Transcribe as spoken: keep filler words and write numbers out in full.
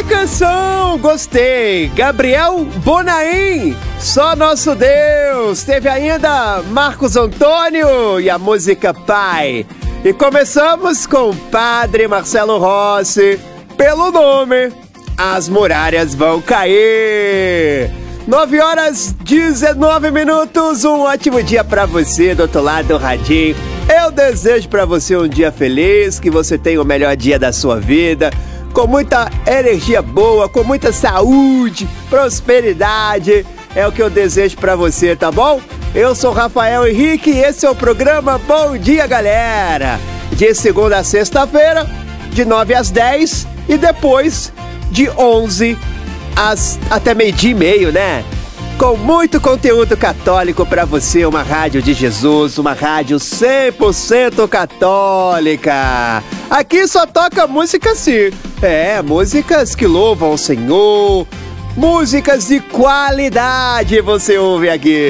bela canção, gostei. Gabriel Bonaim, Só Nosso Deus. Teve ainda Marcos Antônio e a música Pai. E começamos com o Padre Marcelo Rossi, Pelo Nome, As Muralhas Vão Cair. nove horas dezenove minutos, um ótimo dia pra você do outro lado do radinho. Eu desejo pra você um dia feliz, que você tenha o melhor dia da sua vida, com muita energia boa, com muita saúde, prosperidade. É o que eu desejo pra você, tá bom? Eu sou Rafael Henrique e esse é o programa Bom Dia, Galera. De segunda a sexta-feira, de nove às dez e depois de onze às, até meio-dia e meio, né? Com muito conteúdo católico pra você, uma rádio de Jesus, uma rádio cem por cento católica. Aqui só toca música assim, é, músicas que louvam o Senhor, músicas de qualidade você ouve aqui.